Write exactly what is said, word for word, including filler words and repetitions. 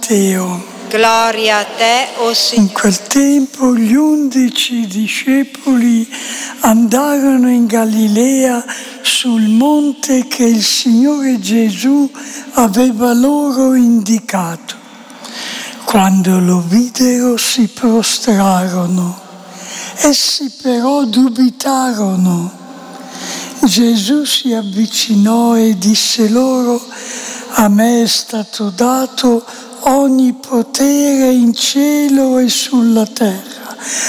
Matteo. Gloria a te, o In Signore. quel tempo gli undici discepoli andarono in Galilea sul monte che il Signore Gesù aveva loro indicato. Quando lo videro si prostrarono. Essi però dubitarono. Gesù si avvicinò e disse loro: a me è stato dato ogni potere in cielo e sulla terra.